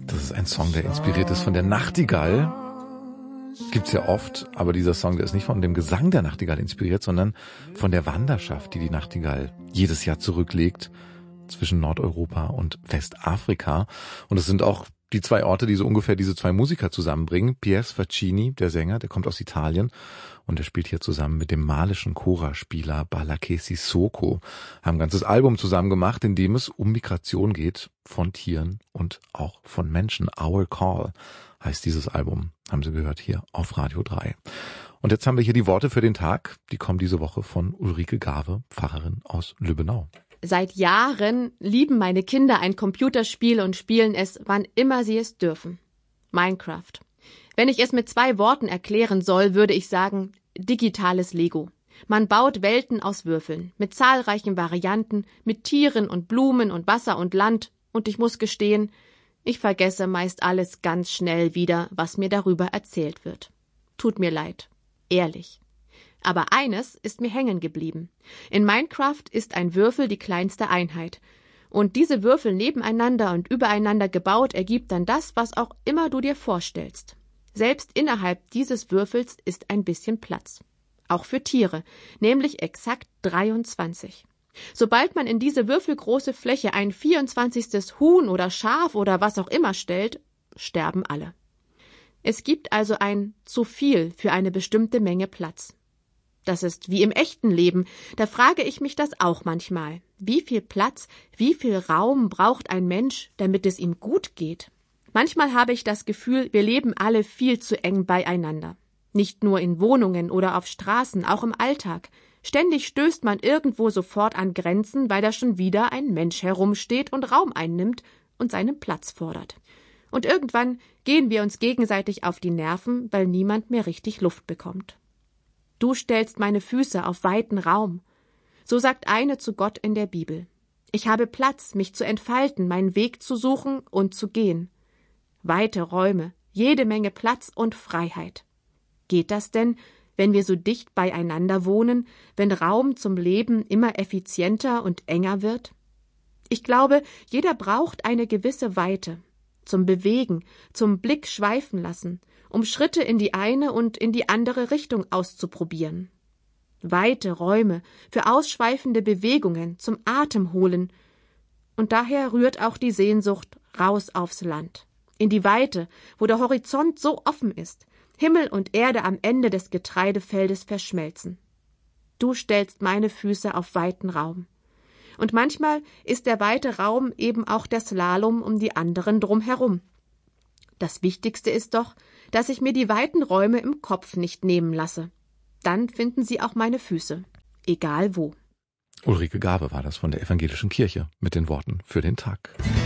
Das ist ein Song, der inspiriert ist von der Nachtigall. Gibt's ja oft, aber dieser Song, der ist nicht von dem Gesang der Nachtigall inspiriert, sondern von der Wanderschaft, die Nachtigall jedes Jahr zurücklegt zwischen Nordeuropa und Westafrika. Und es sind auch die zwei Orte, die so ungefähr diese zwei Musiker zusammenbringen. Piers Faccini, der Sänger, der kommt aus Italien und der spielt hier zusammen mit dem malischen Chora-Spieler Balake Sissoko. Haben ein ganzes Album zusammen gemacht, in dem es um Migration geht von Tieren und auch von Menschen. Our Call heißt dieses Album, haben Sie gehört, hier auf Radio 3. Und jetzt haben wir hier die Worte für den Tag. Die kommen diese Woche von Ulrike Gave, Pfarrerin aus Lübbenau. Seit Jahren lieben meine Kinder ein Computerspiel und spielen es, wann immer sie es dürfen. Minecraft. Wenn ich es mit 2 Worten erklären soll, würde ich sagen, digitales Lego. Man baut Welten aus Würfeln, mit zahlreichen Varianten, mit Tieren und Blumen und Wasser und Land. Und ich muss gestehen, ich vergesse meist alles ganz schnell wieder, was mir darüber erzählt wird. Tut mir leid. Ehrlich. Aber eines ist mir hängen geblieben. In Minecraft ist ein Würfel die kleinste Einheit. Und diese Würfel nebeneinander und übereinander gebaut ergibt dann das, was auch immer du dir vorstellst. Selbst innerhalb dieses Würfels ist ein bisschen Platz. Auch für Tiere, nämlich exakt 23. Sobald man in diese würfelgroße Fläche ein 24. Huhn oder Schaf oder was auch immer stellt, sterben alle. Es gibt also ein zu viel für eine bestimmte Menge Platz. Das ist wie im echten Leben, da frage ich mich das auch manchmal. Wie viel Platz, wie viel Raum braucht ein Mensch, damit es ihm gut geht? Manchmal habe ich das Gefühl, wir leben alle viel zu eng beieinander. Nicht nur in Wohnungen oder auf Straßen, auch im Alltag. Ständig stößt man irgendwo sofort an Grenzen, weil da schon wieder ein Mensch herumsteht und Raum einnimmt und seinen Platz fordert. Und irgendwann gehen wir uns gegenseitig auf die Nerven, weil niemand mehr richtig Luft bekommt. Du stellst meine Füße auf weiten Raum. So sagt eine zu Gott in der Bibel. Ich habe Platz, mich zu entfalten, meinen Weg zu suchen und zu gehen. Weite Räume, jede Menge Platz und Freiheit. Geht das denn, wenn wir so dicht beieinander wohnen, wenn Raum zum Leben immer effizienter und enger wird? Ich glaube, jeder braucht eine gewisse Weite. Zum Bewegen, zum Blick schweifen lassen, um Schritte in die eine und in die andere Richtung auszuprobieren. Weite Räume für ausschweifende Bewegungen, zum Atem holen. Und daher rührt auch die Sehnsucht raus aufs Land, in die Weite, wo der Horizont so offen ist, Himmel und Erde am Ende des Getreidefeldes verschmelzen. Du stellst meine Füße auf weiten Raum. Und manchmal ist der weite Raum eben auch der Slalom um die anderen drumherum. Das Wichtigste ist doch, dass ich mir die weiten Räume im Kopf nicht nehmen lasse. Dann finden sie auch meine Füße, egal wo. Ulrike Gave war das von der Evangelischen Kirche mit den Worten für den Tag.